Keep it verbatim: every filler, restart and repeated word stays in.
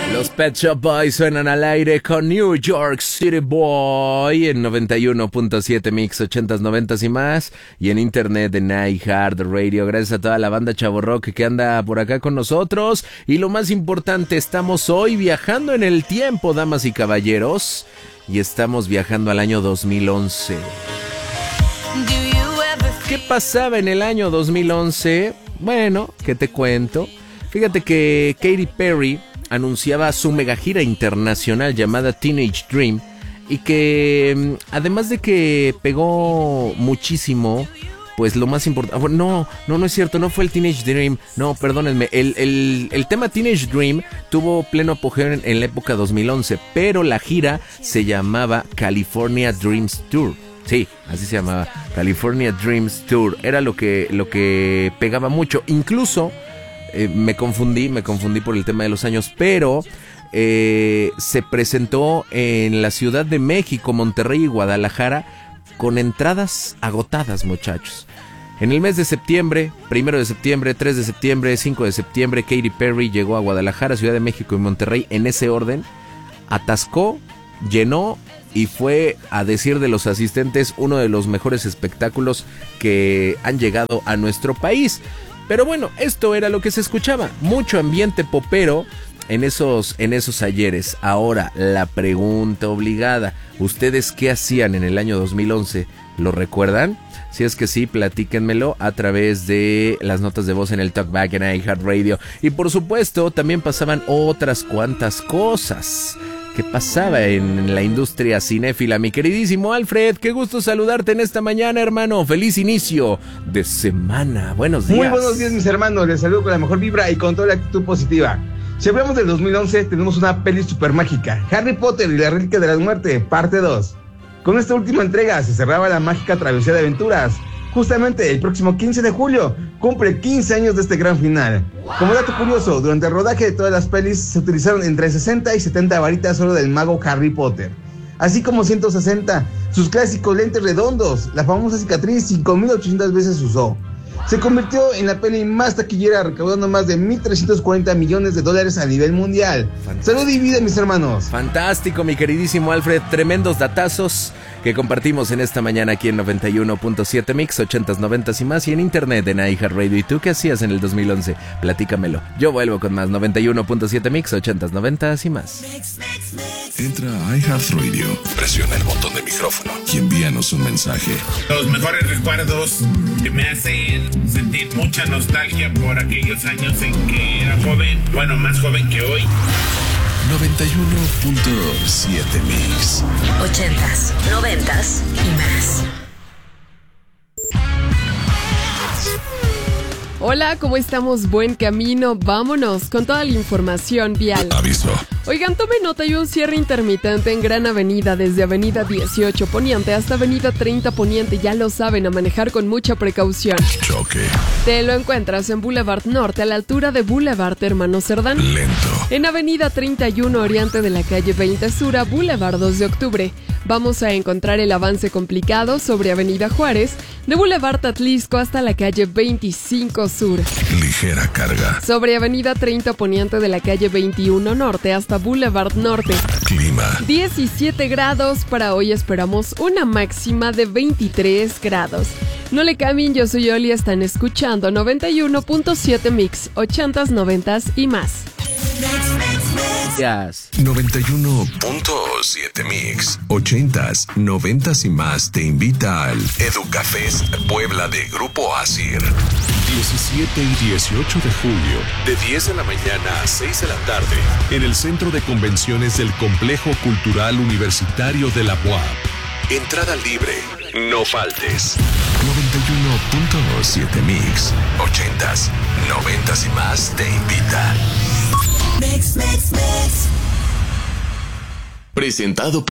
Los Pet Shop Boys suenan al aire con New York City Boy en noventa y uno punto siete Mix, ochentas, noventas y más, y en internet en iHeartRadio. Gracias a toda la banda Chavo Rock que anda por acá con nosotros. Y lo más importante, estamos hoy viajando en el tiempo, damas y caballeros, y estamos viajando al año dos mil once. ¿Qué pasaba en el año dos mil once? Bueno, ¿qué te cuento? Fíjate que Katy Perry anunciaba su mega gira internacional llamada Teenage Dream, y que además de que pegó muchísimo, pues lo más importante, no, no, no es cierto, no fue el Teenage Dream, no, perdónenme, el, el, el tema Teenage Dream tuvo pleno apogeo en, en la época dos mil once, pero la gira se llamaba California Dreams Tour. Sí, así se llamaba, California Dreams Tour, era lo que, lo que pegaba mucho, incluso eh, me confundí, me confundí por el tema de los años, pero eh, se presentó en la Ciudad de México, Monterrey y Guadalajara con entradas agotadas, muchachos. En el mes de septiembre, primero de septiembre, tres de septiembre, cinco de septiembre, Katy Perry llegó a Guadalajara, Ciudad de México y Monterrey en ese orden, atascó, llenó y fue, a decir de los asistentes, uno de los mejores espectáculos que han llegado a nuestro país. Pero bueno, esto era lo que se escuchaba, mucho ambiente popero en esos, en esos ayeres. Ahora, la pregunta obligada, ¿ustedes qué hacían en el año dos mil once? ¿Lo recuerdan? Si es que sí, platíquenmelo a través de las notas de voz en el Talkback en iHeartRadio. Y por supuesto, también pasaban otras cuantas cosas. ¿Qué pasaba en la industria cinéfila? Mi queridísimo Alfred, qué gusto saludarte en esta mañana, hermano. Feliz inicio de semana. Buenos días. Muy buenos días, mis hermanos. Les saludo con la mejor vibra y con toda la actitud positiva. Si hablamos del dos mil once, tenemos una peli super mágica, Harry Potter y la Reliquia de la Muerte, parte dos. Con esta última entrega se cerraba la mágica travesía de aventuras. Justamente el próximo quince de julio cumple quince años de este gran final. Como dato curioso, durante el rodaje de todas las pelis se utilizaron entre sesenta y setenta varitas solo del mago Harry Potter, así como ciento sesenta sus clásicos lentes redondos. La famosa cicatriz cinco mil ochocientas veces usó. Se convirtió en la peli más taquillera, recaudando más de mil trescientos cuarenta millones de dólares a nivel mundial. Fantástico. Salud y vida, mis hermanos. Fantástico, mi queridísimo Alfred. Tremendos datazos que compartimos en esta mañana aquí en noventa y uno punto siete Mix, ochentas, noventas y más, y en internet en iHeartRadio. ¿Y tú qué hacías en el dos mil once? Platícamelo. Yo vuelvo con más. Noventa y uno punto siete Mix, ochentas, noventas y más. Entra a iHeartRadio, presiona el botón de micrófono y envíanos un mensaje. Los mejores recuerdos que me hacen sentir mucha nostalgia por aquellos años en que era joven, bueno, más joven que hoy. noventa y uno punto siete Mix. Ochentas, noventas y más. Hola, ¿cómo estamos? Buen camino. Vámonos con toda la información vial. Aviso. Oigan, tomen nota, hay un cierre intermitente en Gran Avenida desde Avenida dieciocho Poniente hasta Avenida treinta Poniente. Ya lo saben, a manejar con mucha precaución. Choque. Te lo encuentras en Boulevard Norte, a la altura de Boulevard Hermano Cerdán. Lento. En Avenida treinta y uno Oriente de la calle veinte Sur a Boulevard dos de Octubre. Vamos a encontrar el avance complicado sobre Avenida Juárez, de Boulevard Atlisco hasta la calle veinticinco Sur. Ligera carga. Sobre Avenida treinta Poniente de la calle veintiuno Norte hasta Boulevard Norte. Clima. diecisiete grados, para hoy esperamos una máxima de veintitrés grados. No le cambien, yo soy Oli, están escuchando noventa y uno punto siete Mix, ochentas, noventas y más. Yes. noventa y uno punto siete Mix, ochentas, noventas y más te invita al Educafest Puebla de Grupo Asir. diecisiete y dieciocho de julio, de diez de la mañana a seis de la tarde, en el Centro de Convenciones del Complejo Cultural Universitario de la U A P. Entrada libre, no faltes. noventa y uno punto siete Mix, ochentas, noventas y más te invita. Mix, mix, mix. Presentado